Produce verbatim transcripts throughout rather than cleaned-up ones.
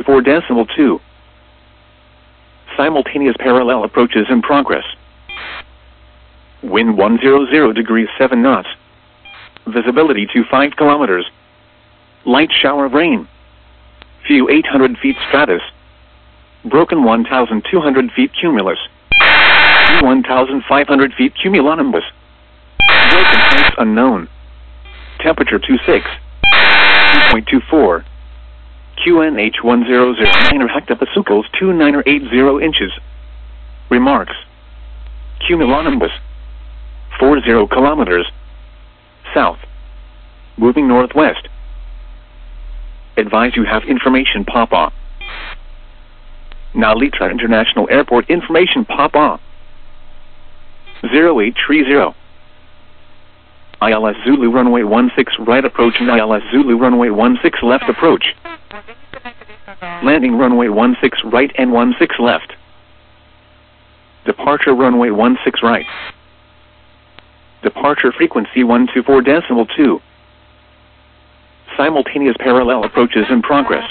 four decimal two. Simultaneous parallel approaches in progress. Wind one hundred degrees seven knots. Visibility to five kilometers. Light shower of rain. View eight hundred feet stratus. Broken one thousand two hundred feet cumulus. View one thousand five hundred feet cumulonimbus. Broken heights unknown. Temperature twenty-six. two point two four. Q N H one hundred nine hectopascals two nine eighty inches. Remarks. Cumulonimbus. forty kilometers. South. Moving northwest. Advise you have information pop-up. Nalitra International Airport information pop-up. zero eight three zero. I L S Zulu runway one six right approach and I L S Zulu runway one six left approach. Landing runway one six right and one six left. Departure runway one six right. Departure frequency one two four decimal two. Simultaneous parallel approaches in progress.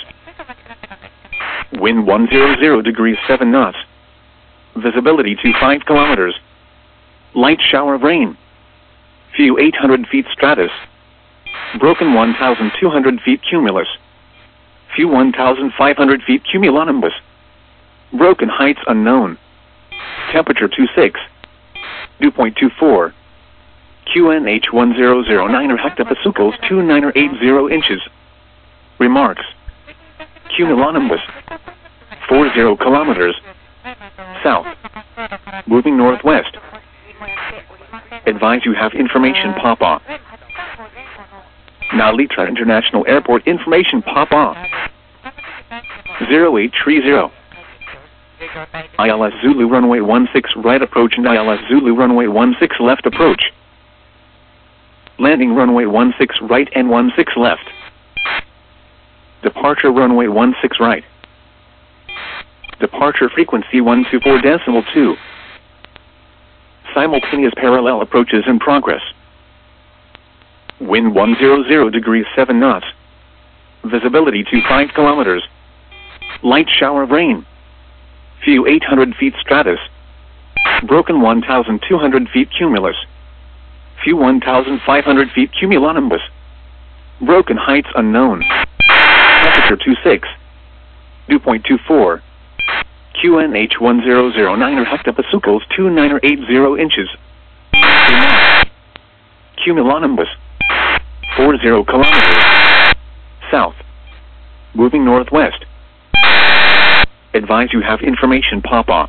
Wind one hundred degrees seven knots. Visibility to five kilometers. Light shower of rain. View eight hundred feet stratus. Broken one thousand two hundred feet cumulus. View one thousand five hundred feet cumulonimbus. Broken heights unknown. Temperature twenty-six. dew point two four. Q N H one hundred nine hectopascals two nine eighty inches. Remarks. Cumulonimbus. forty kilometers. South. Moving northwest. Advise you have information pop-up. Nalitra International Airport information pop-up. zero eight three zero. I L S Zulu runway one six right approach and I L S Zulu runway one six left approach. Landing runway one six right and one six left. Departure runway one six right. Departure frequency one two four decimal two. Simultaneous parallel approaches in progress. Wind one hundred degrees seven knots. Visibility to five kilometers. Light shower of rain. View eight hundred feet stratus. Broken one thousand two hundred feet cumulus. View one thousand five hundred feet cumulonimbus. Broken heights unknown. Temperature twenty-six. dew point two four. Q N H one hundred nine hectopascals two nine eighty inches. Cumulonimbus. forty kilometers. South. Moving northwest. Advise you have information pop-up.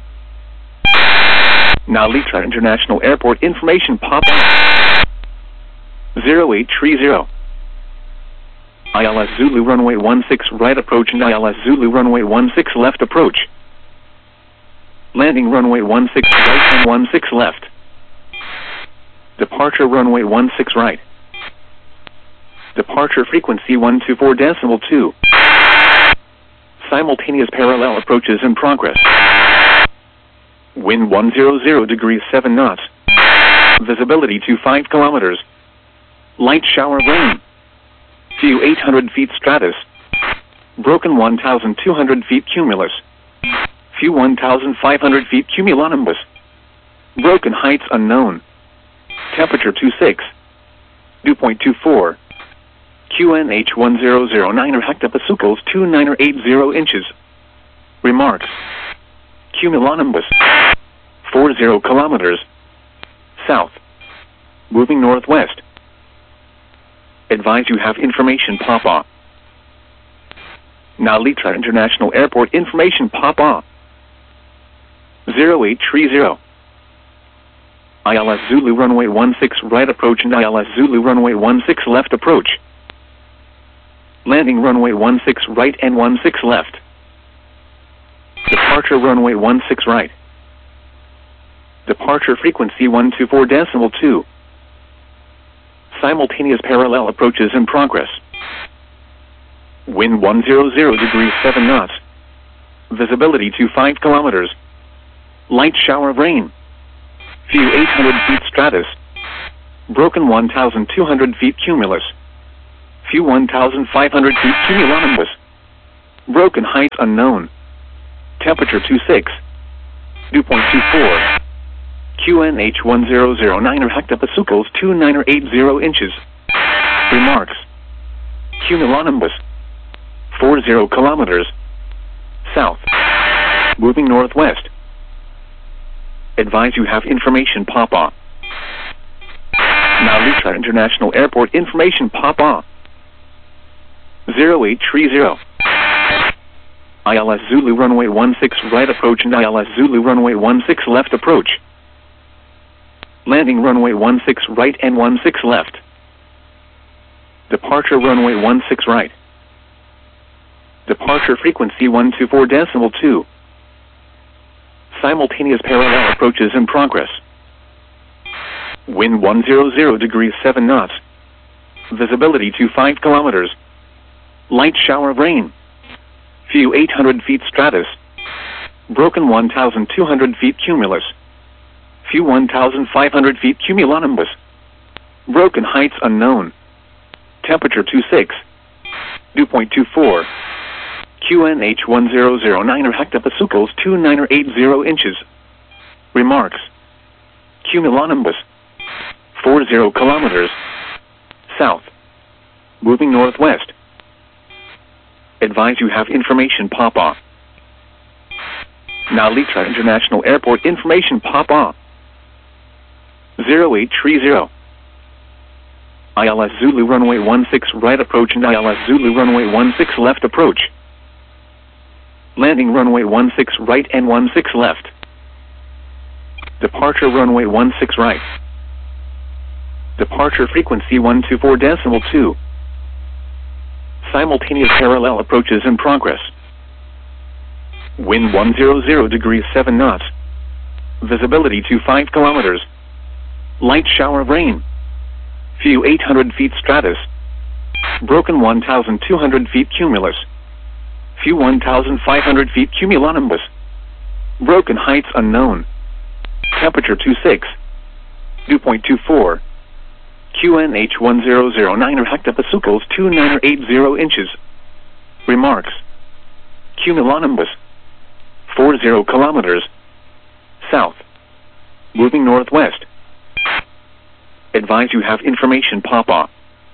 Nalitra International Airport information pop-up. zero eight three zero. I L S Zulu runway one six right approach and I L S Zulu runway one six left approach. Landing runway one six right and one six left. Departure runway one six right. Departure frequency one two four decimal two. Simultaneous parallel approaches in progress. Wind one hundred degrees seven knots. Visibility to five kilometers. Light shower of rain. View eight hundred feet stratus. Broken one thousand two hundred feet cumulus. View one thousand five hundred feet cumulonimbus. Broken heights unknown. Temperature twenty-six. dew point two four. Q N H one hundred nine hectopascals two nine eighty inches. Remarks. Cumulonimbus. forty kilometers. South. Moving northwest. Advise you have information pop-up. Nalitra International Airport information pop-up. zero eight three zero. I L S Zulu runway one six right approach and I L S Zulu runway one six left approach. Landing runway one six right and one six left. Departure runway one six right. Departure frequency one two four decimal two. Simultaneous parallel approaches in progress. Wind one hundred degrees seven knots. Visibility to five kilometers. Light shower of rain. View eight hundred feet stratus. Broken one thousand two hundred feet cumulus. View one thousand five hundred feet cumulonimbus. Broken heights unknown. Temperature two six. Dew point two four. Q N H one zero zero nine or hectopascals two nine or eight zero inches. Remarks. Cumulonimbus. four zero kilometers. South. Moving northwest. Advise you have information pop-on. Now Lutra International Airport information pop-on. zero eight three zero. I L S Zulu runway one six right approach and I L S Zulu runway one six left approach. Landing runway one six right and one six left. Departure runway one six right. Departure frequency one two four decimal two. Simultaneous parallel approaches in progress. Wind one hundred degrees seven knots. Visibility to five kilometers. Light shower of rain. Few eight hundred feet stratus. Broken one thousand two hundred feet cumulus. Few one thousand five hundred feet cumulonimbus. Broken heights unknown. Temperature two six. Dew point two four. Q N H one zero zero nine or hectopascals two nine or eight zero inches. Remarks. Cumulonimbus. four zero kilometers. South. Moving northwest. Advise you have information pop-on. Now Litra International Airport information pop-on. zero eight three zero. I L S Zulu runway one six right approach and I L S Zulu runway one six left approach. Landing runway one six right and one six left. Departure runway one six right. Departure frequency one two four decimal two. Simultaneous parallel approaches in progress. Wind one hundred degrees seven knots. Visibility to five kilometers. Light shower of rain. Few eight hundred feet stratus. Broken one thousand two hundred feet cumulus. Few one thousand five hundred feet cumulonimbus. Broken heights unknown. Temperature two six. Dew point two four. Q N H one zero zero nine or hectopascals two nine or eight zero inches. Remarks. Cumulonimbus. four zero kilometers. South. Moving northwest. Advise you have information pop-on.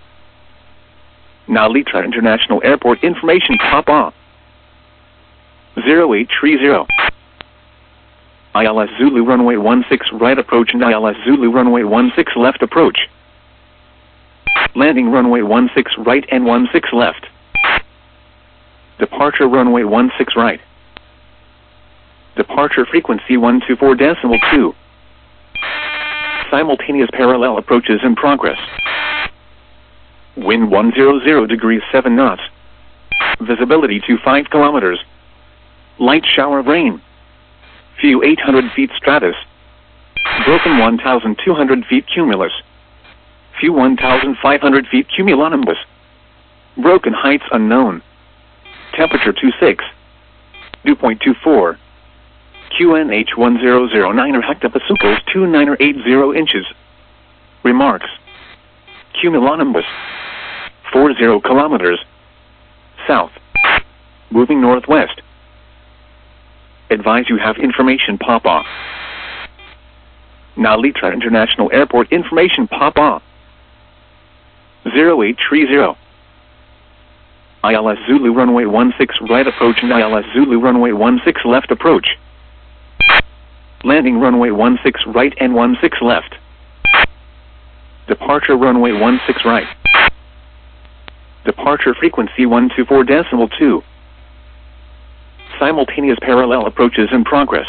Now Litra International Airport information pop-on. zero eight three zero. I L S Zulu runway one six right approach and I L S Zulu runway one six left approach. Landing runway one six right and one six left. Departure runway one six right. Departure frequency one two four decimal two. Simultaneous parallel approaches in progress. Wind one hundred degrees seven knots. Visibility to five kilometers. Light shower of rain. Few eight hundred feet stratus. Broken one thousand two hundred feet cumulus. Few one thousand five hundred feet cumulonimbus. Broken heights unknown. Temperature two six. Dew point two four. Q N H one zero zero nine or hectopascals two nine or eight zero inches. Remarks. Cumulonimbus. four zero kilometers. South. Moving northwest. Advise you have information pop-on. Now Litra International Airport information pop-on. zero eight three zero. I L S Zulu runway one six right approach and I L S Zulu runway one six left approach. Landing runway one six right and one six left. Departure runway one six right. Departure frequency one two four decimal two. Simultaneous parallel approaches in progress.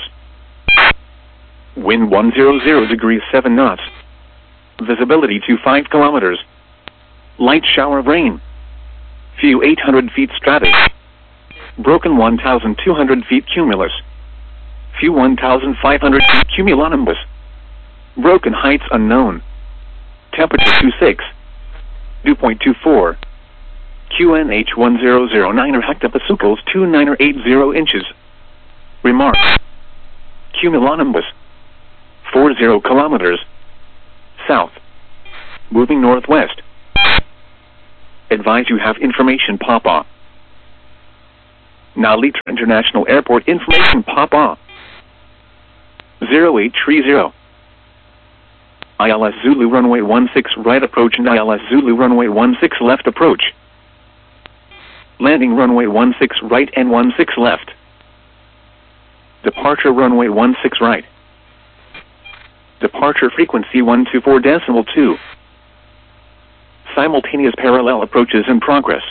Wind one hundred degrees seven knots. Visibility to five kilometers. Light shower of rain. Few eight hundred feet stratus. Broken one thousand two hundred feet cumulus. Few one thousand five hundred feet cumulonimbus. Broken heights unknown. Temperature two six. Dew point two four. Q N H one zero zero nine or hectopascals two nine or eight zero inches. Remarks. Cumulonimbus. four zero kilometers. South. Moving northwest. Advise you have information pop-on. Narita International Airport information Papa. zero eight three zero. I L S Zulu runway one six right approach and I L S Zulu runway one six left approach. Landing runway one six right and one six left. Departure runway one six right. Departure frequency one two four decimal two. Simultaneous parallel approaches in progress.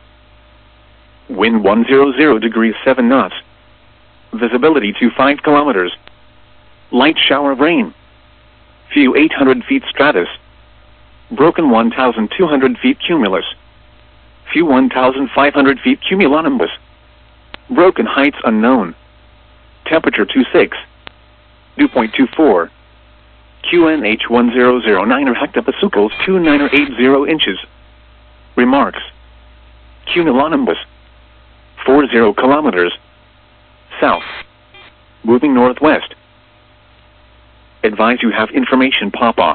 Wind one hundred degrees seven knots. Visibility to five kilometers. Light shower of rain. View eight hundred feet stratus. Broken one thousand two hundred feet cumulus. View one thousand five hundred feet cumulonimbus. Broken heights unknown. Temperature twenty-six. Dew point two four. Q N H one thousand nine hectopascals two nine eight zero inches. Remarks. Cumulonimbus. forty kilometers. South. Moving northwest. Advise you have information Papa.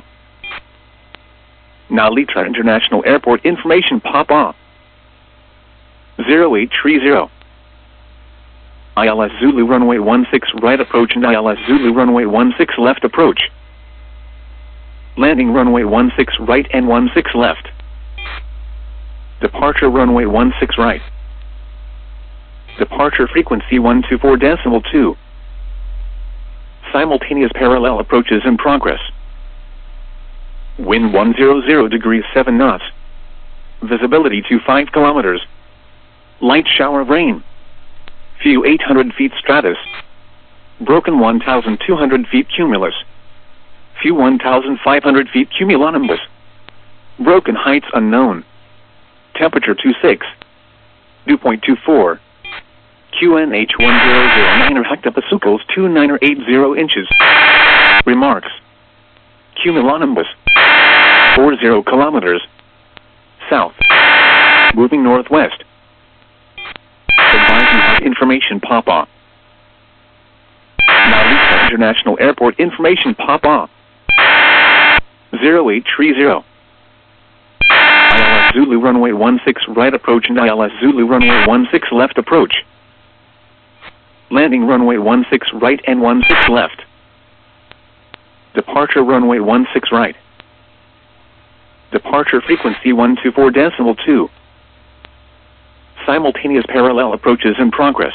Narita International Airport information Papa. zero eight three zero. I L S Zulu runway one six right approach and I L S Zulu runway one six left approach. Landing runway one six right and one six left. Departure runway one six right. Departure frequency one two four decimal two. Simultaneous parallel approaches in progress. Wind one hundred degrees seven knots. Visibility to five kilometers. Light shower of rain. View eight hundred feet stratus. Broken one thousand two hundred feet cumulus. View one thousand five hundred feet cumulonimbus. Broken heights unknown. Temperature twenty-six. Dew point two four. Q N H one thousand nine hectopascals two nine eight zero inches. Remarks. Cumulonimbus. forty kilometers. South. Moving northwest. Advise you have information Papa. Narita International Airport information Papa. zero eight three zero. I L S Zulu runway one six right approach and I L S Zulu runway one six left approach. Landing runway one six right and one six left. Departure runway one six right. Departure frequency one two four decimal two. Simultaneous parallel approaches in progress.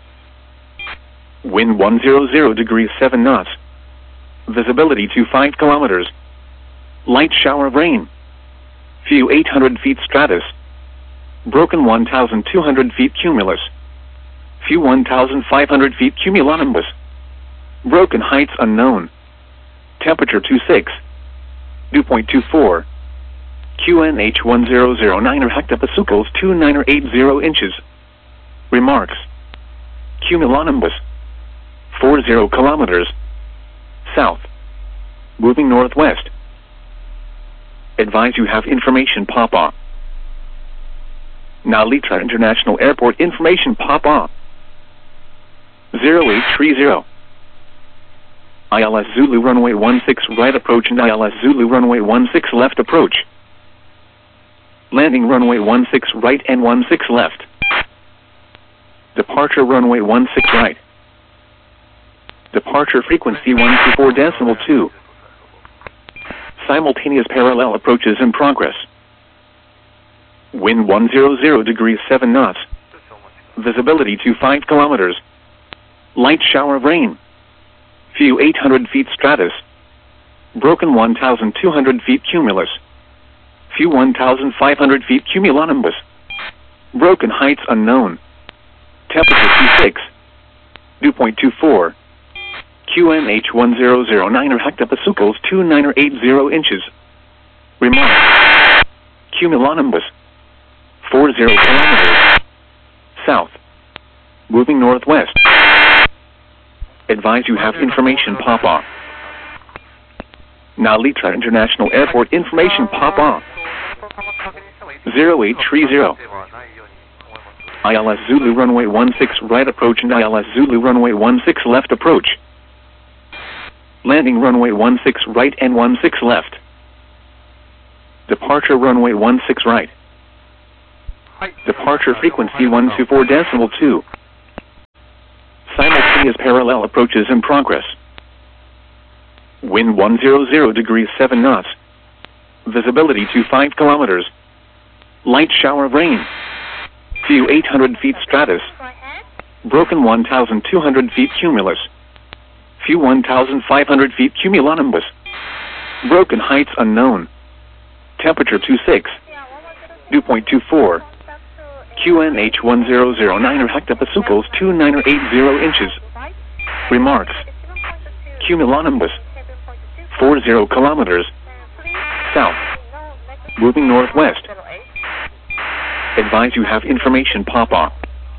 Wind one hundred degrees seven knots. Visibility to five kilometers. Light shower of rain. View eight hundred feet stratus. Broken one thousand two hundred feet cumulus. View one thousand five hundred feet cumulonimbus. Broken heights unknown. Temperature twenty-six. Dew point two four. Q N H one thousand nine hectopascals two nine eight zero inches. Remarks. Cumulonimbus. forty kilometers. South. Moving northwest. Advise you have information Papa. Narita International Airport information Papa. zero eight three zero. I L S Zulu runway one six right approach and I L S Zulu runway one six left approach. Landing runway one six right and one six left. Departure runway one six right. Departure frequency one two four decimal two. Simultaneous parallel approaches in progress. Wind one hundred degrees seven knots. Visibility to five kilometers. Light shower of rain. View eight hundred feet stratus. Broken one thousand two hundred feet cumulus. View one thousand five hundred feet cumulonimbus. Broken heights unknown. Temperature twenty-six. Dew point two four. Q N H one thousand nine hectopascals two nine eight zero inches. Remark. Cumulonimbus. forty kilometers. South. Moving northwest. Advise you have information Papa. Narita International Airport information Papa. zero eight three zero. I L S Zulu runway one six right approach and I L S Zulu runway one six left approach. Landing runway one six right and one six left. Departure runway one six right. Departure frequency one two four decimal two. Simultaneous parallel approaches in progress. Wind one hundred degrees seven knots. Visibility to five kilometers. Light shower of rain. View eight hundred feet stratus. Broken one thousand two hundred feet cumulus. View one thousand five hundred feet cumulonimbus. Broken heights unknown. Temperature twenty-six. Dew point two four. Q N H one thousand nine hectopascals two nine eight zero inches. Remarks. Cumulonimbus. forty kilometers. South. Moving northwest. Advise you have information pop on.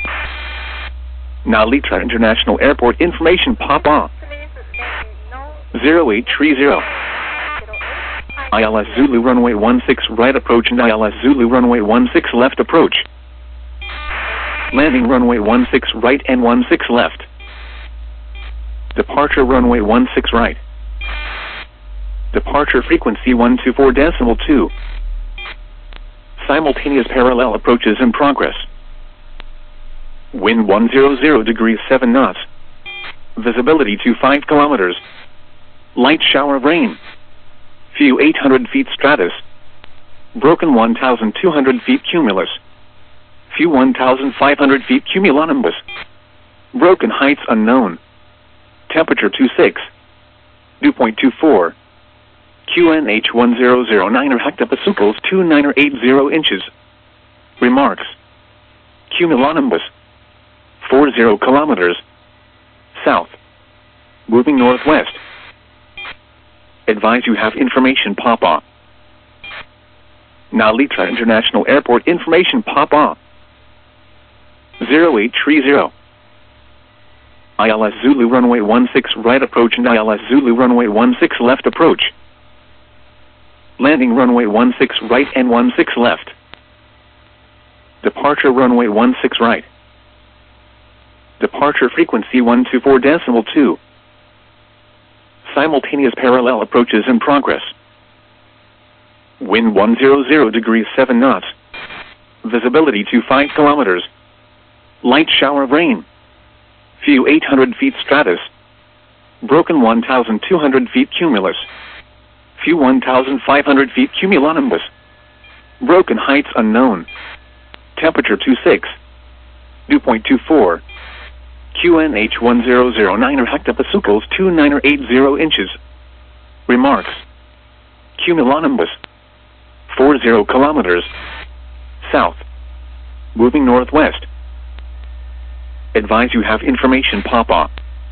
Nalitra International Airport information pop on. zero eight three zero. I L S Zulu runway one six right approach and I L S Zulu runway one six left approach. Landing runway one six right and one six left. Departure runway one six right. Departure frequency one two four decimal two. Simultaneous parallel approaches in progress. Wind one hundred degrees seven knots. Visibility to five kilometers. Light shower of rain. View eight hundred feet stratus. Broken one thousand two hundred feet cumulus. View one thousand five hundred feet cumulonimbus. Broken heights unknown. Temperature twenty-six. Dew point two four. Q N H one thousand nine hectopascals two nine eight zero inches. Remarks. Cumulonimbus. forty kilometers. South. Moving northwest. Advise you have information pop on. Nalitra International Airport information pop on. zero eight three zero. I L S Zulu runway one six right approach and I L S Zulu runway one six left approach. Landing runway one six right and one six left. Departure runway one six right. Departure frequency one two four decimal two. Simultaneous parallel approaches in progress. Wind one hundred degrees seven knots. Visibility to five kilometers. Light shower of rain. View eight hundred feet stratus. Broken one thousand two hundred feet cumulus. View one thousand five hundred feet cumulonimbus. Broken heights unknown. Temperature twenty-six. Dew point two four. Q N H one thousand nine hectopascals two nine eight zero inches. Remarks. Cumulonimbus. forty kilometers. South. Moving northwest. Advise you have information pop on.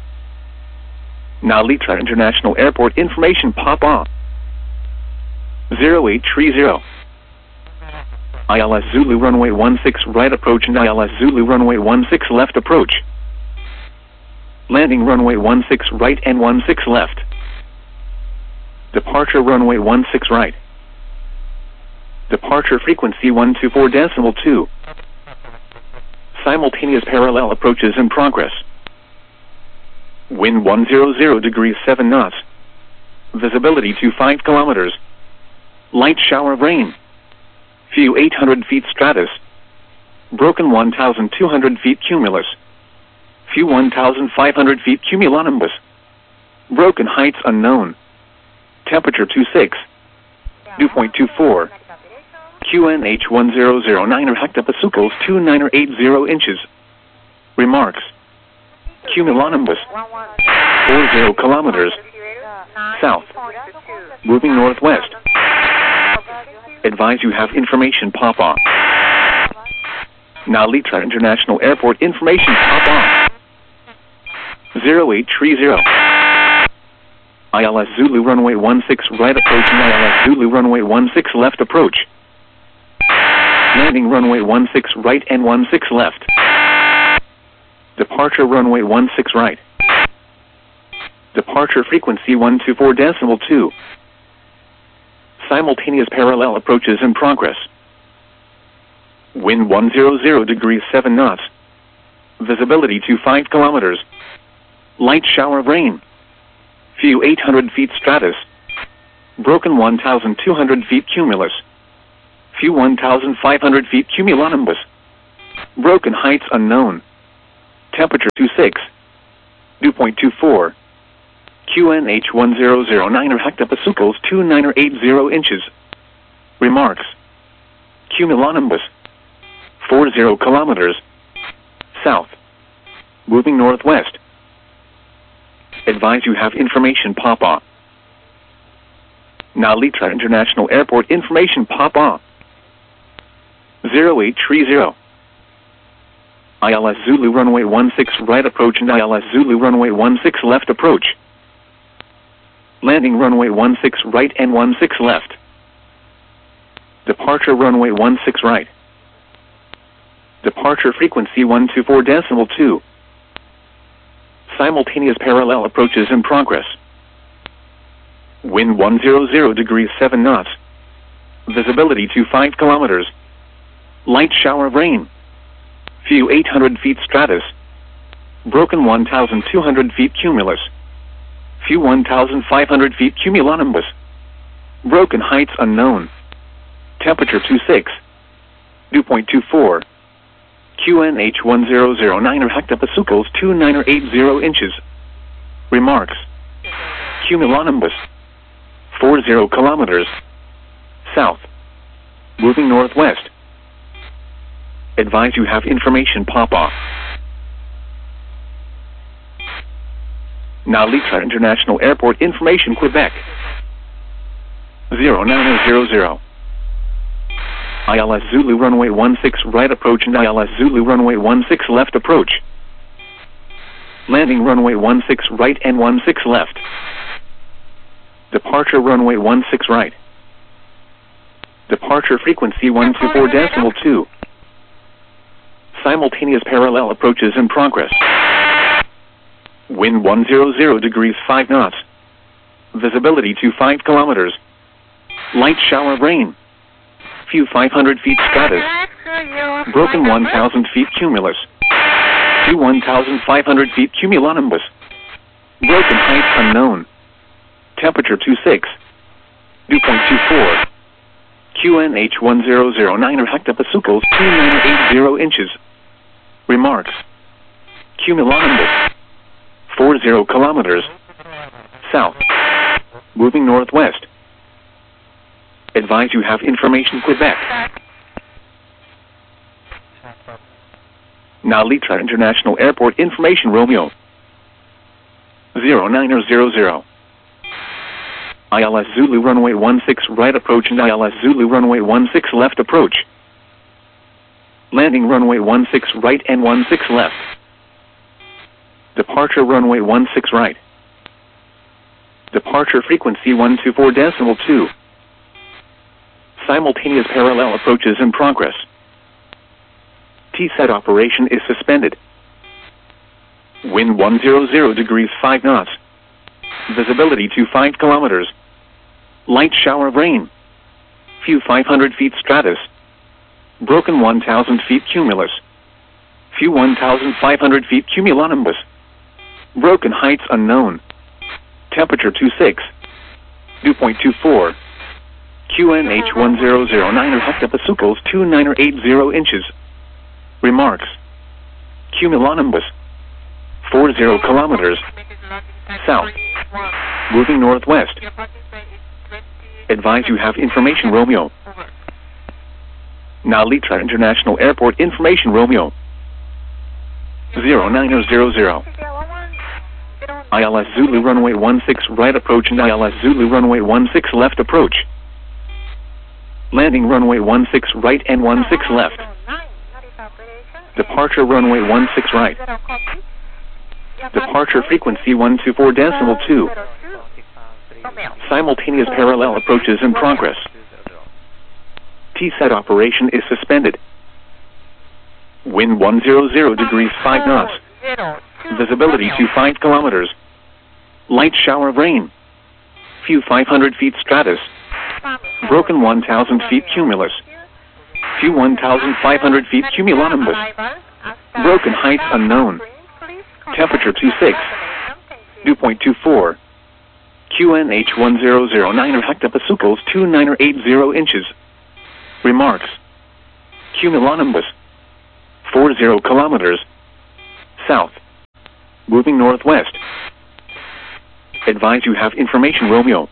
Nalitra International Airport information pop on. zero eight three zero. I L S Zulu runway one six right approach and I L S Zulu runway one six left approach. Landing runway one six right and one six left. Departure runway one six right. Departure frequency one two four decimal two. Simultaneous parallel approaches in progress. Wind one hundred degrees seven knots. Visibility to five kilometers. Light shower of rain. View eight hundred feet stratus. Broken one thousand two hundred feet cumulus. View one thousand five hundred feet cumulonimbus. Broken heights unknown. Temperature twenty-six. Dew point two four. Q N H one thousand nine hectopascals two nine eight zero inches. Remarks. Cumulonimbus. forty kilometers. South. Moving northwest. Advise you have information pop on. Nalitra International Airport information pop on. zero eight three zero. I L S Zulu runway one six right approach and I L S Zulu runway one six left approach. Landing runway one six right and one six left. Departure runway one six right. Departure frequency one two four decimal two. Simultaneous parallel approaches in progress. Wind one hundred degrees seven knots. Visibility to five kilometers. Light shower of rain. View eight hundred feet stratus. Broken one thousand two hundred feet cumulus. View one thousand five hundred feet cumulonimbus. Broken heights unknown. Temperature twenty-six. dew point two four. Q N H one zero zero nine hectopascals two nine eight zero inches. Remarks. Cumulonimbus. forty kilometers. South. Moving northwest. Advise you have information pop-off. Nalitra International Airport information pop-off. zero eight three zero. I L S Zulu runway one six right approach and I L S Zulu runway one six left approach. Landing runway one six right and one six left. Departure runway one six right. Departure frequency one two four decimal two. Simultaneous parallel approaches in progress. Wind one hundred degrees seven knots. Visibility to five kilometers. Light shower of rain. View eight hundred feet stratus. Broken one thousand two hundred feet cumulus. View one thousand five hundred feet cumulonimbus. Broken heights unknown. Temperature twenty-six. Dew point two four. Q N H one zero zero nine hectopascals two nine eight zero inches. Remarks. Cumulonimbus. forty kilometers. South. Moving northwest. Advise you have information pop-off. Nalitra International Airport information Quebec. zero nine zero zero. I L S Zulu runway one six right approach and I L S Zulu runway one six left approach. Landing runway one six right and one six left. Departure runway one six right. Departure frequency one two four decimal two. Simultaneous parallel approaches in progress. Wind one hundred degrees five knots. Visibility to five kilometers. Light shower of rain. View five hundred feet stratus. Broken one thousand feet cumulus. View one thousand five hundred feet cumulonimbus. Broken heights unknown. Temperature twenty-six. Dew point two four. Q N H one zero zero nine hectopascals two nine eight zero inches. Remarks. Cumulonimbus. forty kilometers. South. Moving northwest. Advise you have information Quebec. Nalitra International Airport information Romeo. zero nine zero zero. I L S Zulu runway one six right approach and I L S Zulu runway one six left approach. Landing runway one six right and one six left. Departure runway one six right. Departure frequency one two four decimal two. Simultaneous parallel approaches in progress. T SET operation is suspended. Wind one hundred degrees five knots. Visibility to five kilometers. Light shower of rain. View five hundred feet stratus. Broken one thousand feet cumulus. View one thousand five hundred feet cumulonimbus. Broken heights unknown. Temperature twenty-six. Dew point two four. Q N H one zero zero nine hectopascals two nine eight zero inches. Remarks. Cumulonimbus. forty kilometers. South. Moving northwest. Advise you have information Romeo. Nalitra International Airport information Romeo. zero nine zero zero. I L S Zulu runway one six right approach and I L S Zulu runway one six left approach. Landing runway one six right and one six left. Departure runway one six right. Departure frequency one two four decimal two. Simultaneous parallel approaches in progress. T SET operation is suspended. Wind one hundred degrees five knots. Visibility to five kilometers. Light shower of rain. View five hundred feet stratus. Broken one thousand feet cumulus. View one thousand five hundred feet cumulonimbus. Broken heights unknown. Temperature twenty-six. Dew point two four. Q N H one zero zero nine hectopascals two nine eight zero inches. Remarks. Cumulonimbus. forty kilometers. South. Moving northwest. Advise you have information Romeo.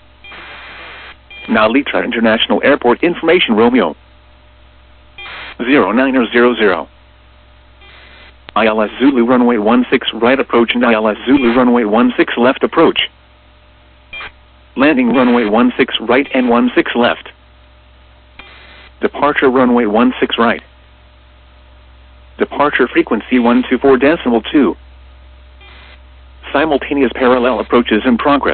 Now Litra International Airport information Romeo. zero nine zero zero. I L S Zulu runway one six right approach and I L S Zulu runway one six left approach. Landing runway one six right and one six left. Departure runway one six right. Departure frequency one two four decimal two. Simultaneous parallel approaches in progress.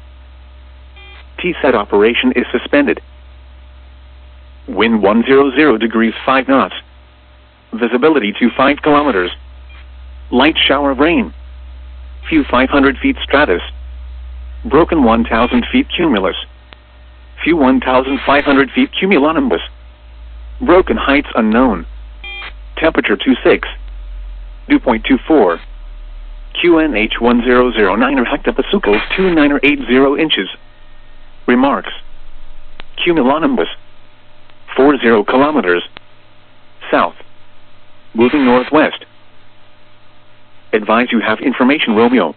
T SET operation is suspended. Wind one hundred degrees five knots. Visibility to five kilometers. Light shower of rain. Few five hundred feet stratus. Broken one thousand feet cumulus. Few one thousand five hundred feet cumulonimbus. Broken heights unknown. Temperature twenty-six. Dew point two four. Q N H one zero zero nine hectopascals two nine eight zero inches. Remarks. Cumulonimbus. forty kilometers. South. Moving northwest. Advise you have information Romeo.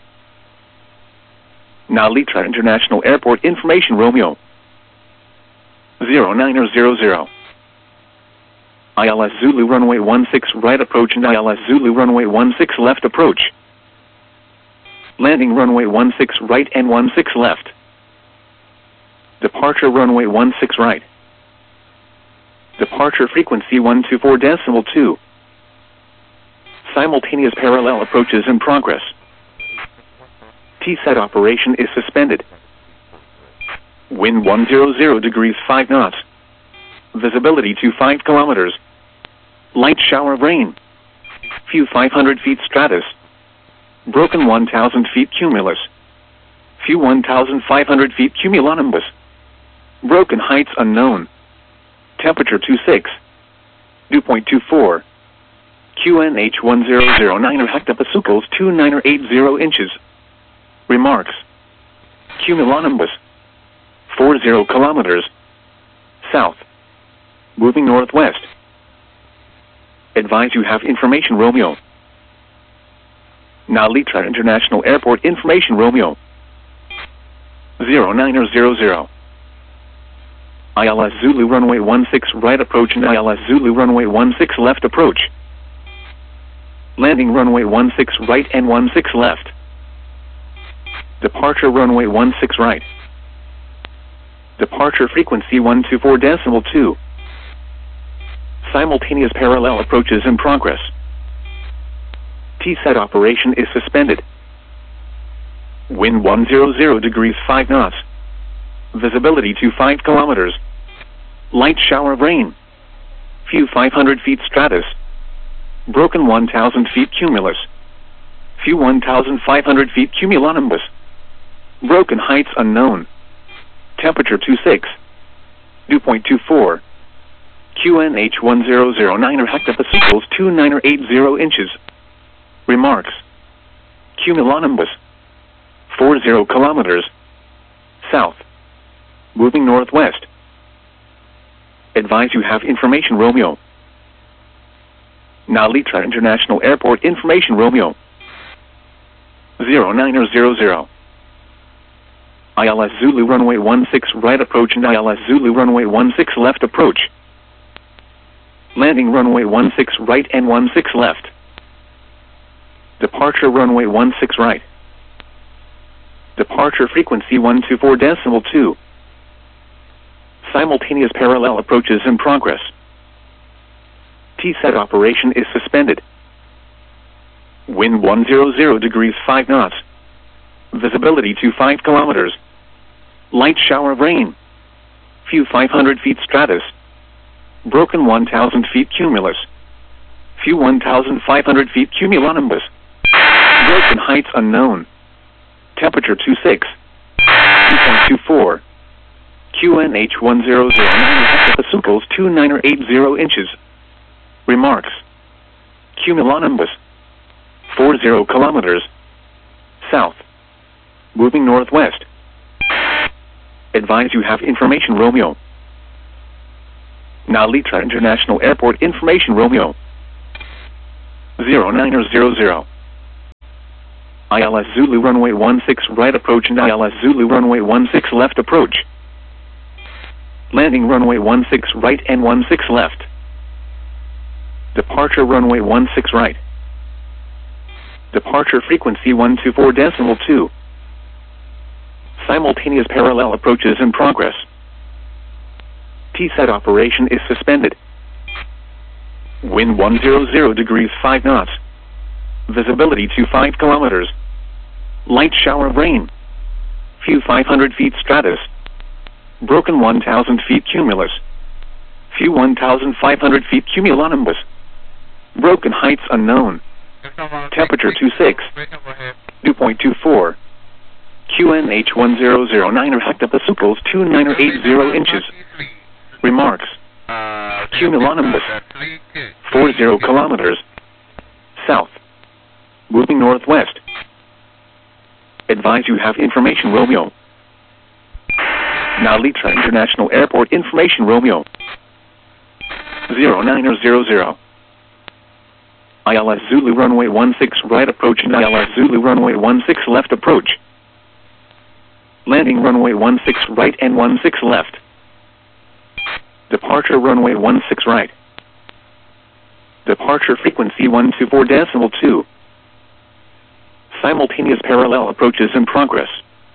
Now Litra International Airport information Romeo. zero nine zero zero. I L S Zulu runway one six right approach and I L S Zulu runway one six left approach. Landing runway one six right and one six left. Departure runway one six right. Departure frequency one two four decimal two. Simultaneous parallel approaches in progress. T SET operation is suspended. Wind one hundred degrees five knots. Visibility to five kilometers. Light shower of rain. Few five hundred feet stratus. Broken one thousand feet cumulus. Few one thousand five hundred feet cumulonimbus. Broken heights unknown. Temperature twenty-six. Dew point two four. Q N H one zero zero nine hectopascals two nine eight zero inches. Remarks. Cumulonimbus. forty kilometers. South. Moving northwest. Advise you have information Romeo. Now Litra International Airport information Romeo. zero nine zero zero. I L S Zulu runway one six right approach and I L S Zulu runway one six left approach. Landing runway one six right and one six left. Departure runway one six right. Departure frequency one two four decimal two. Simultaneous parallel approaches in progress. T SET operation is suspended. Wind one hundred degrees five knots. Visibility to five kilometers. Light shower of rain. Few five hundred feet stratus. Broken one thousand feet cumulus. Few one thousand five hundred feet cumulonimbus. Broken heights unknown. Temperature twenty-six. Dew point two four. Q N H one zero zero nine hectopascals two nine eight zero inches. Remarks. Cumulonimbus. forty kilometers. South. Moving northwest. Advise you have information Romeo. Now Litra International Airport information Romeo. zero nine zero zero. I L S Zulu runway one six right approach and I L S Zulu runway one six left approach. Landing runway one six right and one six left. Departure runway one six right. Departure frequency one two four decimal two. Simultaneous parallel approaches in progress. T SET operation is suspended. Wind one hundred degrees five knots. Visibility to five kilometers. Light shower of rain. Few five hundred feet stratus. Broken one thousand feet cumulus. Few one thousand five hundred feet cumulonimbus. Broken heights unknown. Temperature twenty-six. Dew point two four. Q N H one zero zero nine hectopascals two nine eight zero inches. Remarks. Cumulonimbus. forty kilometers. South. Moving northwest. Advise you have information Romeo. Now Litra International Airport information Romeo. zero nine zero zero. I L S Zulu runway one six right approach and I L S Zulu runway one six left approach. Landing runway one six right and one six left. Departure runway one six right. Departure frequency one two four decimal two. Simultaneous parallel approaches in progress. T SET operation is suspended. Wind one hundred degrees five knots. Visibility to five kilometers. Light shower of rain. Few five hundred feet stratus. Broken one thousand feet cumulus. Few one thousand five hundred feet cumulonimbus. Broken heights unknown. Temperature twenty-six. dew point two four. Q N H one zero zero nine or hectopascals two nine or eight zero inches. Remarks. Cumulonimbus. Four zero kilometers. South. Moving northwest. Advise you have information Romeo. Now Litra International Airport information Romeo. zero nine zero zero. I L S Zulu runway one six right approach and I L S Zulu runway one six left approach. Landing runway one six right and one six left. Departure runway one six right. Departure frequency one two four decimal two. Simultaneous parallel approaches in progress.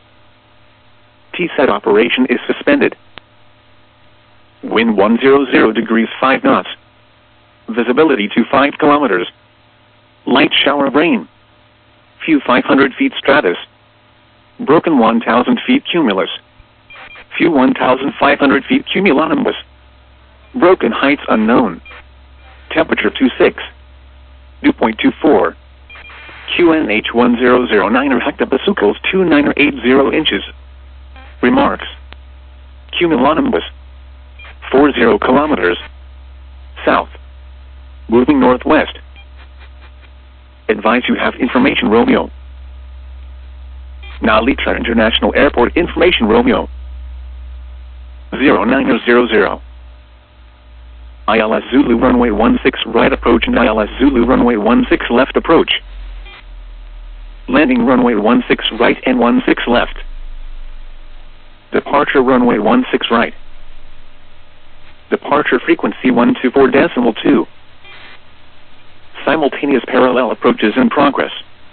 T SET operation is suspended. Wind one hundred degrees five knots. Visibility to five kilometers. Light shower of rain. Few five hundred feet stratus. Broken one thousand feet cumulus. Few one thousand five hundred feet cumulonimbus. Broken heights unknown. Temperature twenty-six. dew point two four. Q N H one zero zero nine or hectopascals two nine or eight zero inches. Remarks. Cumulonimbus. Four zero kilometers. South. Moving northwest. Advise you have information Romeo. Now Litra International Airport information Romeo. zero nine zero zero. I L S Zulu runway one six right approach and I L S Zulu runway one six left approach. Landing runway one six right and one six left. Departure runway one six right. Departure frequency one two four decimal two. Simultaneous parallel approaches in progress.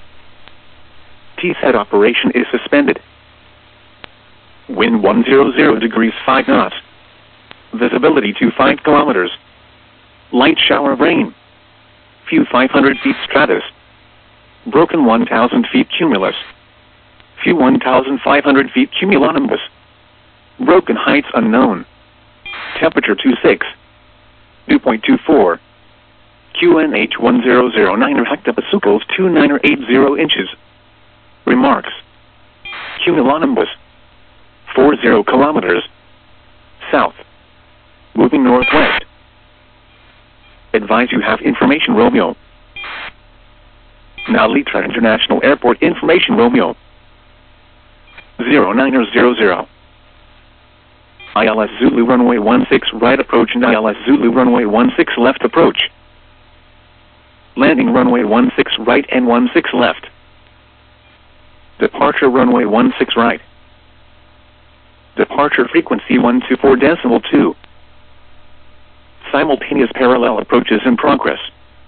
T SET operation is suspended. Wind one hundred degrees five knots. Visibility to five kilometers. Light shower of rain. Few five hundred feet stratus. Broken one thousand feet cumulus. Few one thousand five hundred feet cumulonimbus. Broken heights unknown. Temperature twenty-six. dew point two four. Q N H one zero zero nine or hectopascals two nine or eight zero inches. Remarks. Cumulonimbus. Four zero kilometers. South. Moving northwest. Advise you have information Romeo. Now Litra International Airport information Romeo. zero nine zero zero. I L S Zulu runway one six right approach and I L S Zulu runway one six left approach. Landing runway one six right and one six left. Departure runway one six right. Departure frequency one two four decimal two. Simultaneous parallel approaches in progress.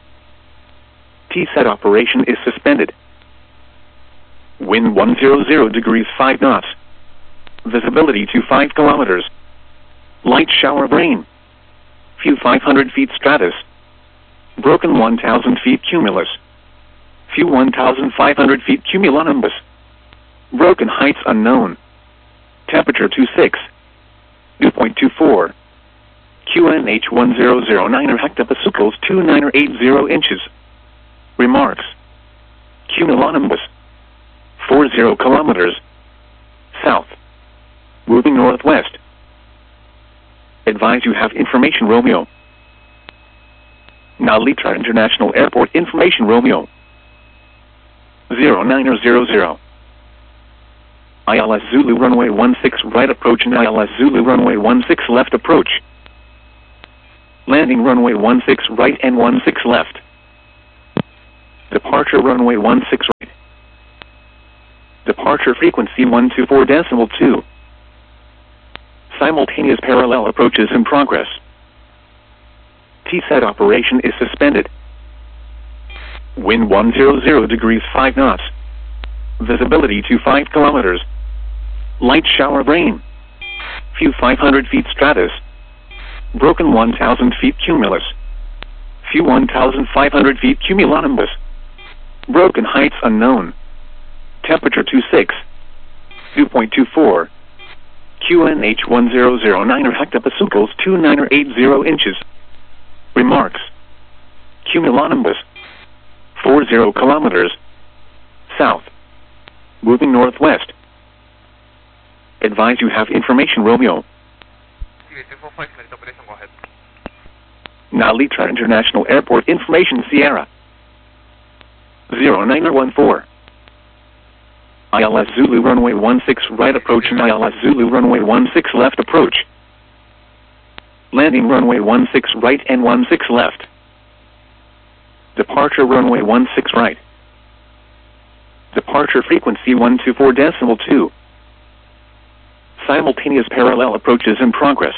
T SET operation is suspended. Wind one hundred degrees five knots. Visibility to five kilometers. Light shower of rain. Few five hundred feet stratus. Broken one thousand feet cumulus. Few one thousand five hundred feet cumulonimbus. Broken heights unknown. Temperature twenty-six. dew point two four. Q N H one zero zero nine or hectopascals two nine or eight zero inches. Remarks. Cumulonimbus. Four zero kilometers. South. Moving northwest. Advise you have information Romeo. Now Litra International Airport information Romeo. zero nine zero zero. I L S Zulu runway one six right approach and I L S Zulu runway one six left approach. Landing runway one six right and one six left. Departure runway one six right. Departure frequency one two four decimal two. Simultaneous parallel approaches in progress. T SET operation is suspended. Wind one hundred degrees five knots. Visibility to five kilometers. Light shower of rain. Few five hundred feet stratus. Broken one thousand feet cumulus. Few one thousand five hundred feet cumulonimbus. Broken heights unknown. Temperature twenty-six. dew point two four. Q N H one thousand nine hectopascals two nine eight zero inches. Remarks. Cumulonimbus. forty kilometers. South. Moving northwest. Advise you have information Romeo. Nalitra International Airport information Sierra. zero nine one four. I L S Zulu runway one six right approach and I L S Zulu runway one six left approach. Landing runway one six right and one six left. Departure runway one six right. Departure frequency one two four decimal two. Simultaneous parallel approaches in progress.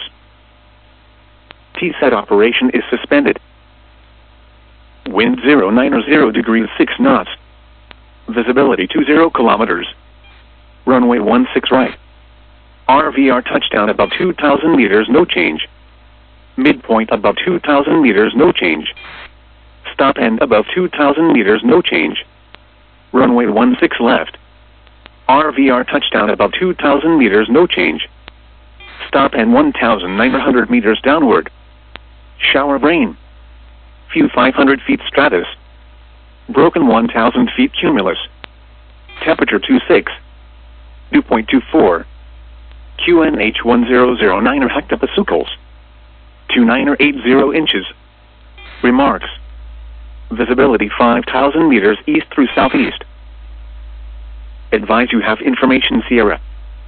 T SET operation is suspended. Wind zero nine zero degrees six knots. Visibility two zero kilometers. Runway one six right. R V R touchdown above two thousand meters, no change. Midpoint above two thousand meters, no change. Stop end above two thousand meters, no change. Runway one six left. R V R touchdown above two thousand meters, no change. Stop and one thousand nine hundred meters downward. Shower of rain. Few five hundred feet stratus. Broken one thousand feet cumulus. Temperature twenty-six. dew point two four. Q N H one thousand nine hectopascals. two nine eight zero inches. Remarks. Visibility five thousand meters east through southeast. Advise you have information Sierra.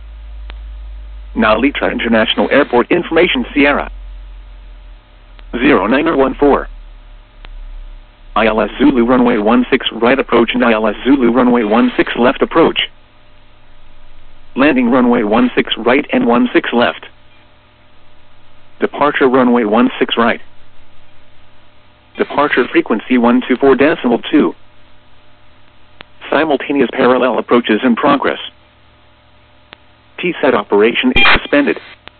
Nalitra International Airport information Sierra. zero nine one four. I L S Zulu runway one six right approach and I L S Zulu runway one six left approach. Landing runway one six right and one six left. Departure runway one six right. Departure frequency one two four decimal two. Simultaneous parallel approaches in progress. T SET operation is suspended.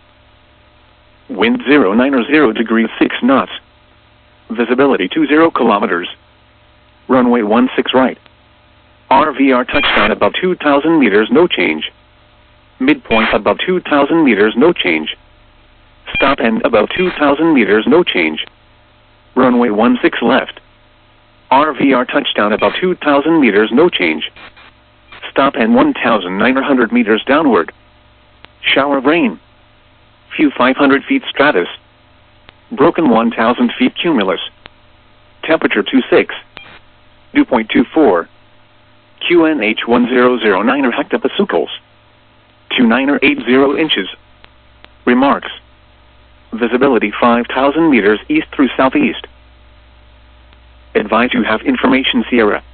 Wind zero nine zero degrees six knots. Visibility two zero kilometers. Runway one six right. R V R touchdown above two thousand meters, no change. Midpoint above two thousand meters, no change. Stop end above two thousand meters, no change. Runway one six left. R V R touchdown above two thousand meters, no change. Stop and one thousand nine hundred meters downward. Shower of rain. Few five hundred feet stratus. Broken one thousand feet cumulus. Temperature twenty-six. dew point two four. Q N H one thousand nine hectopascals. two nine eight zero inches. Remarks. Visibility five thousand meters east through southeast. Advise you have information Sierra.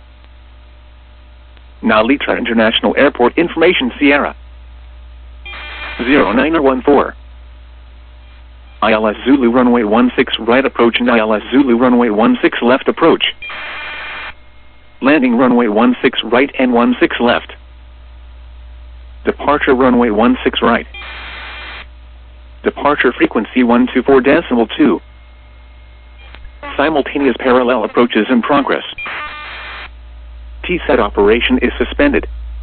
Nalitra International Airport information Sierra. zero nine one four. I L S Zulu runway one six right approach and I L S Zulu runway one six left approach. Landing runway one six right and one six left. Departure runway one six right. Departure frequency one two four decimal two. Simultaneous parallel approaches in progress. T SET operation is suspended.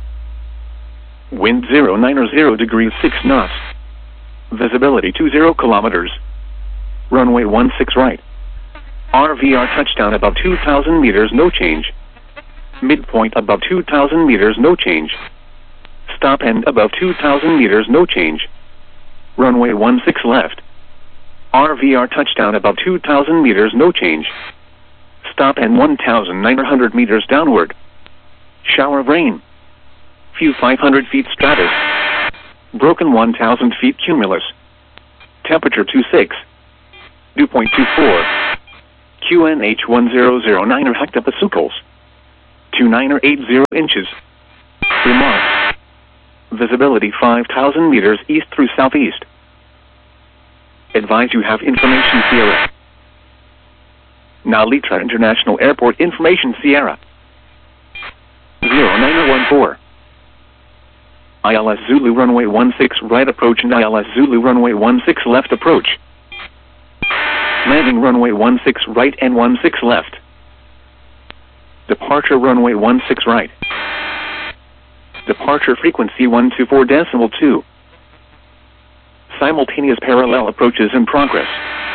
Wind zero nine zero degrees six knots. Visibility two zero kilometers. Runway one six right. R V R touchdown above two thousand meters, no change. Midpoint above two thousand meters, no change. Stop end above two thousand meters, no change. Runway one six left. R V R touchdown above two thousand meters, no change. Stop and one thousand nine hundred meters downward. Shower of rain. Few five hundred feet stratus. Broken one thousand feet cumulus. Temperature twenty-six. dew point two four. Q N H one thousand nine hectopascals. two nine eight zero inches. Remarks. Visibility five thousand meters east through southeast. Advise you have information Sierra. Now Litra International Airport information Sierra. zero nine one four. I L S Zulu runway one six right approach and I L S Zulu runway one six left approach. Landing runway one six right and one six left. Departure runway one six right. Departure frequency one two four decimal two. Simultaneous parallel approaches in progress.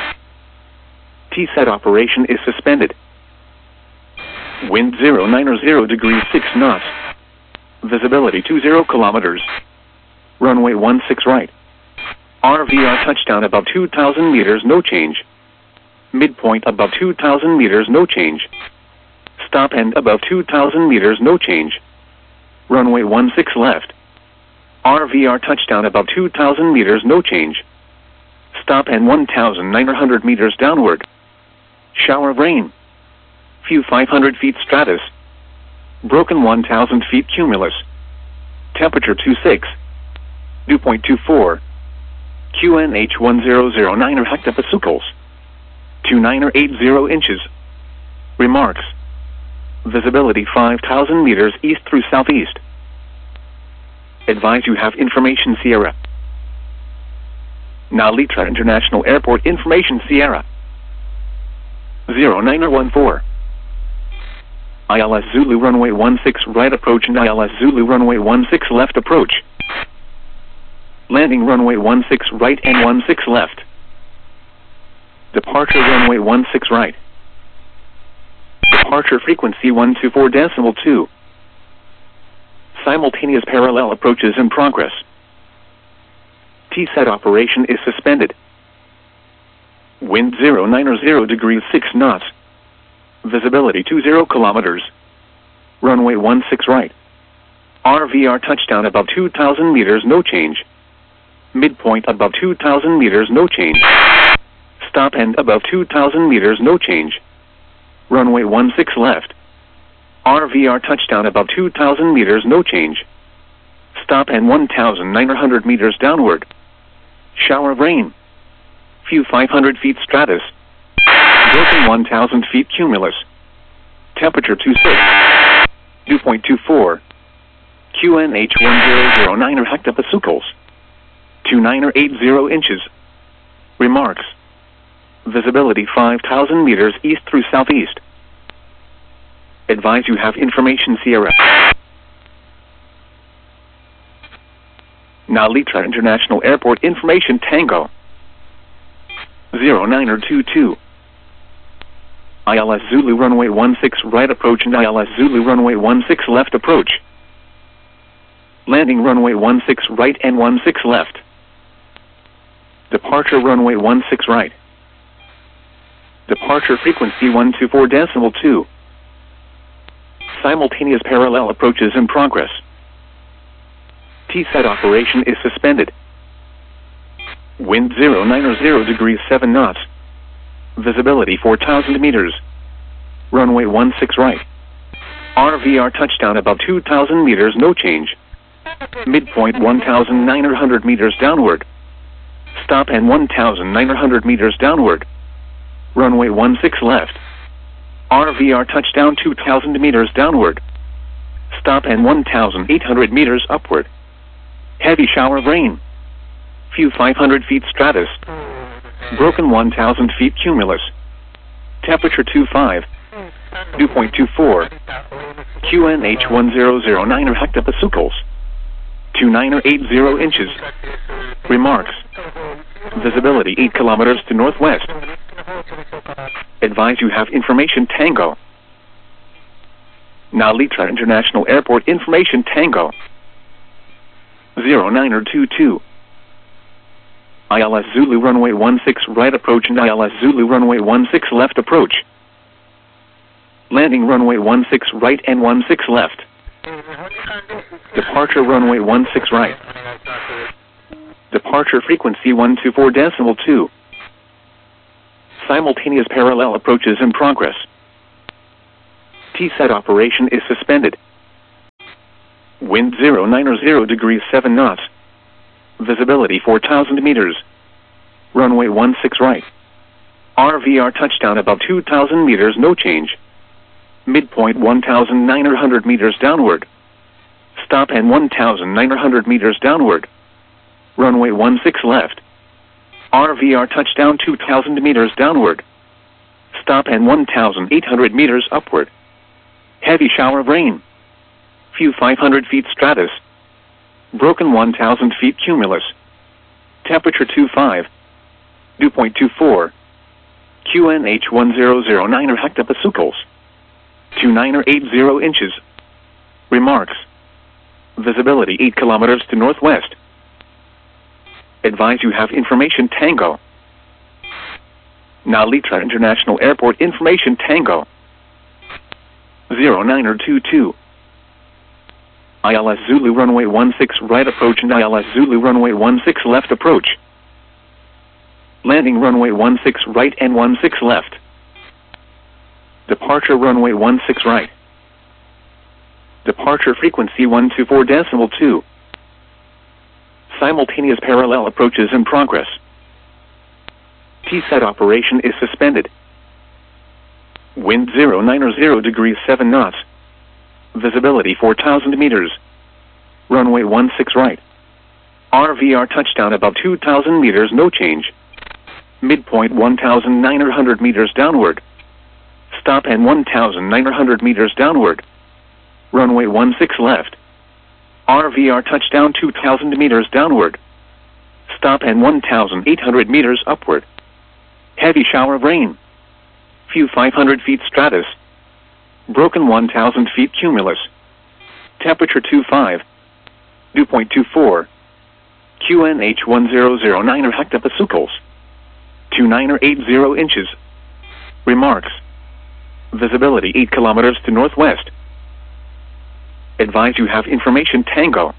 T SET operation is suspended. Wind zero nine zero degrees six knots. Visibility two zero kilometers. Runway one six right. R V R touchdown above two thousand meters, no change. Midpoint above two thousand meters, no change. Stop end above two thousand meters, no change. Runway one six left. R V R touchdown above two thousand meters, no change. Stop end one thousand nine hundred meters downward. Shower of rain. Few five hundred feet stratus. Broken one thousand feet cumulus. Temperature two six. Dew point two four. Q N H one zero zero nine hectopascals. two nine eight zero inches. Remarks. Visibility five thousand meters east through southeast. Advise you have information Sierra. Now Litra International Airport information Sierra. zero nine one four. I L S Zulu runway one six right approach and I L S Zulu runway one six left approach. Landing runway one six right and one six left. Departure runway one six right. Departure frequency one two four decimal two. Simultaneous parallel approaches in progress. T SET operation is suspended. Wind zero nine zero degrees six knots. Visibility two zero kilometers. Runway one six right. R V R touchdown above two thousand meters, no change. Midpoint above two thousand meters, no change. Stop end above two thousand meters, no change. Runway one six left. R V R touchdown above two thousand meters, no change. Stop end one thousand nine hundred meters downward. Shower of rain. Few five hundred feet stratus. Broken one thousand feet cumulus. Temperature two six. Dew point two four. Q N H one zero zero nine hectopascals. two nine eight zero inches. Remarks. Visibility five thousand meters east through southeast. Advise you have information Sierra. Now Litra International Airport information Tango. zero nine two two. I L S Zulu runway one six right approach and I L S Zulu runway one six left approach. Landing runway one six right and one six left. Departure runway one six right. Departure frequency one two four decimal two. Simultaneous parallel approaches in progress. T SET operation is suspended. Wind zero nine zero degrees seven knots. Visibility four thousand meters. Runway one six right. R V R touchdown above two thousand meters, no change. Midpoint one thousand nine hundred meters downward. Stop and one thousand nine hundred meters downward. Runway one six left. R V R touchdown two thousand meters downward. Stop and one thousand eight hundred meters upward. Heavy shower of rain. Few five hundred feet stratus. Broken one thousand feet cumulus. Temperature two five. Dew point two four. Q N H one zero zero nine hectopascals. two nine eight zero inches. Remarks. Visibility eight kilometers to northwest. Advise you have information Tango. Now Litra International Airport information Tango. zero nine two two. I L S Zulu runway one six right approach and I L S Zulu runway one six left approach. Landing runway one six right and one six left. Departure runway one six right. Departure frequency one two four decimal two. Simultaneous parallel approaches in progress. T SET operation is suspended. Wind zero nine zero degrees seven knots. Visibility four thousand meters. Runway one six right. R V R touchdown above two thousand meters, no change. Midpoint one thousand nine hundred meters downward. Stop and one thousand nine hundred meters downward. Runway one six left. R V R touchdown two thousand meters downward. Stop and one thousand eight hundred meters upward. Heavy shower of rain. Few five hundred feet stratus. Broken one thousand feet cumulus. Temperature two five. Dew point two four. Q N H one zero zero nine hectopascals. two nine eight zero inches. Remarks. Visibility eight kilometers to northwest. Advise you have information Tango. Nalitra International Airport information Tango. zero nine two two. I L S Zulu runway one six right approach and I L S Zulu runway one six left approach. Landing runway one six right and one six left. Departure runway one six right. Departure frequency one two four decimal two. Simultaneous parallel approaches in progress. T SET operation is suspended. Wind zero nine zero degrees seven knots. Visibility four thousand meters. Runway one six right. R V R touchdown above two thousand meters, no change. Midpoint one thousand nine hundred meters downward. Stop and one thousand nine hundred meters downward. Runway one six left. R V R touchdown two thousand meters downward. Stop and one thousand eight hundred meters upward. Heavy shower of rain. Few five hundred feet stratus. Broken one thousand feet cumulus. Temperature two five. Dew point two four. Q N H one zero zero nine hectopascals. two nine eight zero inches. Remarks. Visibility eight kilometers to northwest. Advise you have information Tango.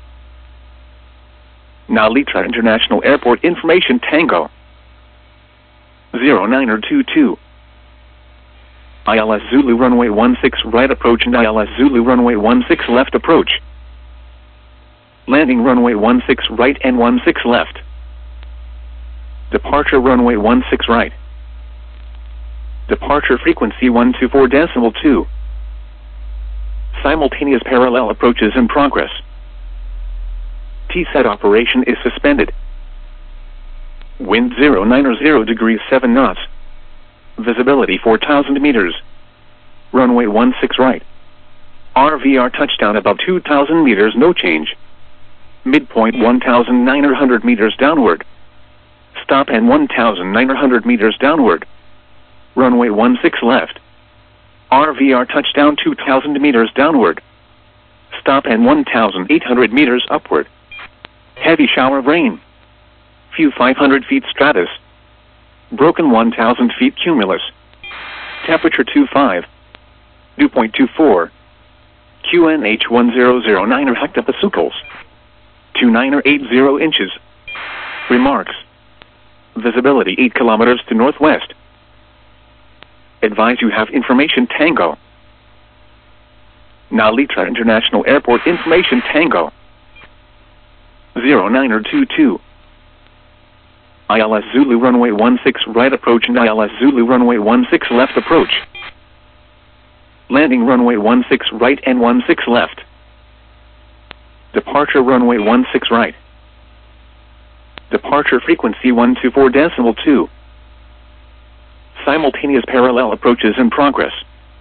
Nalitra International Airport information Tango. zero nine two two. I L S Zulu runway one six right approach and I L S Zulu runway one six left approach. Landing runway one six right and one six left. Departure runway one six right. Departure frequency one two four decimal two. Simultaneous parallel approaches in progress. T SET operation is suspended. Wind zero nine zero degrees seven knots. Visibility four thousand meters. Runway one six right. R V R touchdown above two thousand meters, no change. Midpoint one thousand nine hundred meters downward. Stop and one thousand nine hundred meters downward. Runway one six left. R V R touchdown two thousand meters downward. Stop and one thousand eight hundred meters upward. Heavy shower of rain. Few five hundred feet stratus. Broken one thousand feet cumulus. Temperature two five. Dew point two four. Q N H one zero zero nine hectopascals. two nine eight zero inches. Remarks. Visibility eight kilometers to northwest. Advise you have information Tango. Nalitra International Airport information Tango. zero nine two two. I L S Zulu runway one six right approach and I L S Zulu runway one six left approach. Landing runway one six right and one six left. Departure runway one six right. Departure frequency one two four decimal two. Simultaneous parallel approaches in progress.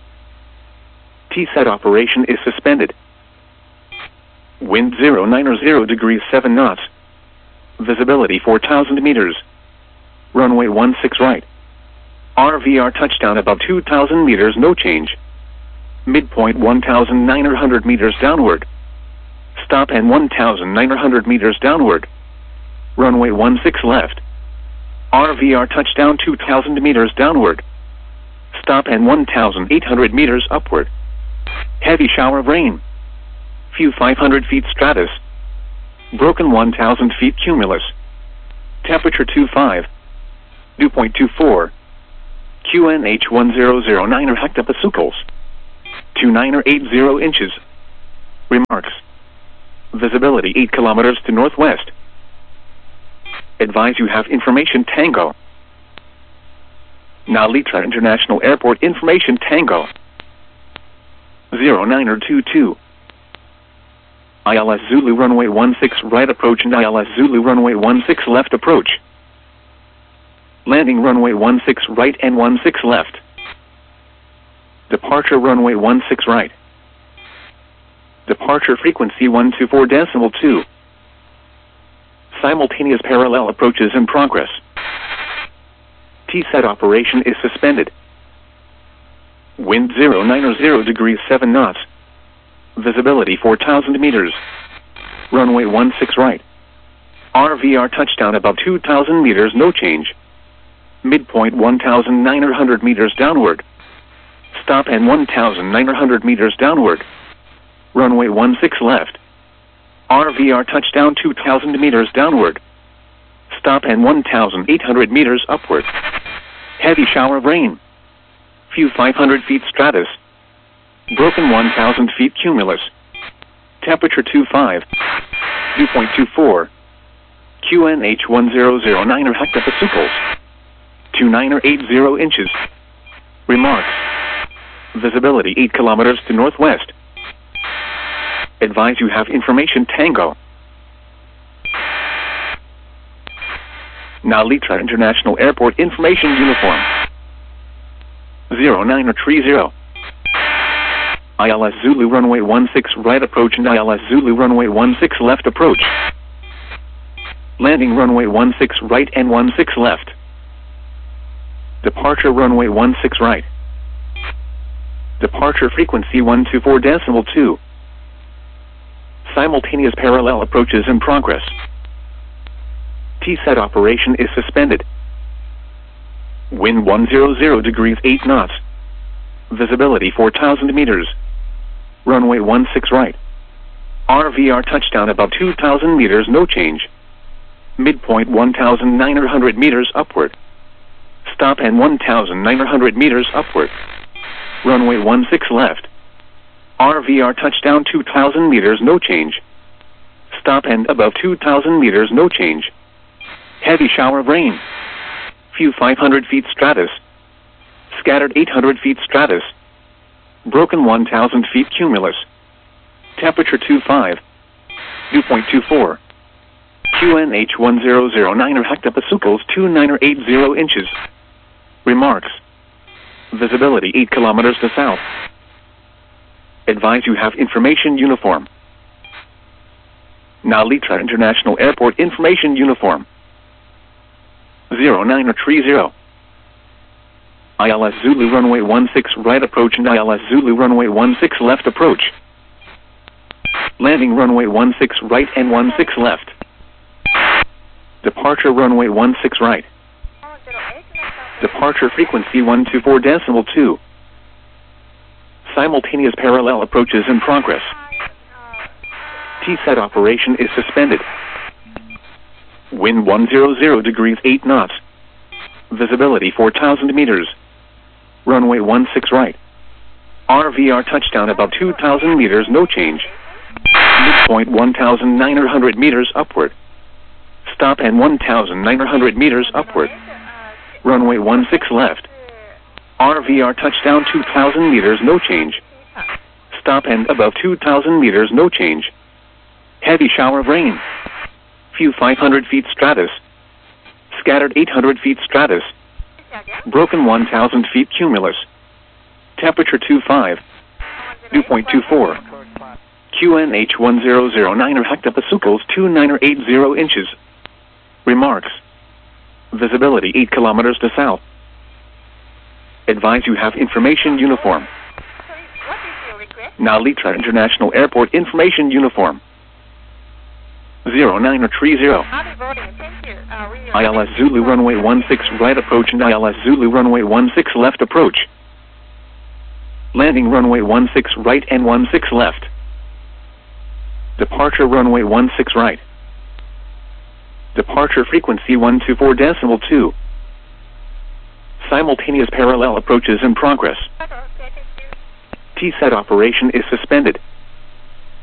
T SET operation is suspended. Wind zero nine zero degrees seven knots. Visibility four thousand meters. Runway one six right. R V R touchdown above two thousand meters, no change. Midpoint one thousand nine hundred meters downward. Stop and one thousand nine hundred meters downward. Runway one six left. R V R touchdown two thousand meters downward. Stop and one thousand eight hundred meters upward. Heavy shower of rain. Few five hundred feet stratus. Broken one thousand feet cumulus. Temperature two five. Dew point two four. Q N H one zero zero nine hectopascals. two nine eight zero inches. Remarks. Visibility eight kilometers to northwest. Advise you have information Tango. Nalitra International Airport information Tango. zero nine two two. I L S Zulu runway one six right approach and I L S Zulu runway one six left approach. Landing runway one six right and one six left. Departure runway one six right. Departure frequency one two four decimal two. Simultaneous parallel approaches in progress. T SET operation is suspended. Wind zero nine zero degrees seven knots. Visibility four thousand meters. Runway one six right. R V R touchdown above two thousand meters, no change. Midpoint one thousand nine hundred meters downward. Stop and one thousand nine hundred meters downward. Runway one six left. R V R touchdown two thousand meters downward. Stop and one thousand eight hundred meters upward. Heavy shower of rain. Few five hundred feet stratus. Broken one thousand feet cumulus. Temperature two five. Dew point two four. Q N H one zero zero nine hectopascals. two nine eight zero inches. Remarks. Visibility eight kilometers to northwest. Advise you have information Tango. Nalitra International Airport information uniform. zero nine three zero. I L S Zulu runway one six right approach and I L S Zulu runway one six left approach. Landing runway one six right and one six left. Departure runway one six right. Departure frequency one two four decimal two. Simultaneous parallel approaches in progress. T SET operation is suspended. Wind one hundred degrees eight knots. Visibility four thousand meters. Runway one six right. R V R touchdown above two thousand meters, no change. Midpoint one thousand nine hundred meters upward. Stop and one thousand nine hundred meters upward. Runway one six left. R V R touchdown two thousand meters, no change. Stop and above two thousand meters, no change. Heavy shower of rain. Few five hundred feet stratus. Scattered eight hundred feet stratus. Broken one thousand feet cumulus. Temperature two five. Dew point two four. Q N H one zero zero nine hectopascals two nine eight zero inches. Remarks. Visibility eight kilometers to south. Advise you have information uniform. Nalitra International Airport information uniform. zero nine three zero. I L S Zulu runway one six right approach and I L S Zulu runway one six left approach. Landing runway one six right and one six left. Departure runway one six right. Departure frequency one two four decimal two. Simultaneous parallel approaches in progress. T SET operation is suspended. Wind one hundred degrees eight knots. Visibility four thousand meters. Runway one six right. R V R touchdown above two thousand meters, no change. Midpoint one thousand nine hundred meters upward. Stop and one thousand nine hundred meters upward. Runway one six left. R V R touchdown two thousand meters, no change. Stop and above two thousand meters, no change. Heavy shower of rain. Few five hundred feet stratus. Scattered eight hundred feet stratus. Broken one thousand feet cumulus. Temperature two five. Dew point two four. Q N H one zero zero nine hectopascals two nine eight zero inches. Remarks. Visibility eight kilometers to south. Advise you have information uniform. Nalitra International Airport information uniform. zero nine three zero. I L S Zulu runway one six right approach and I L S Zulu runway one six left approach. Landing runway one six right and one six left. Departure runway one six right. Departure frequency one two four decimal two. Simultaneous parallel approaches in progress. T SET operation is suspended.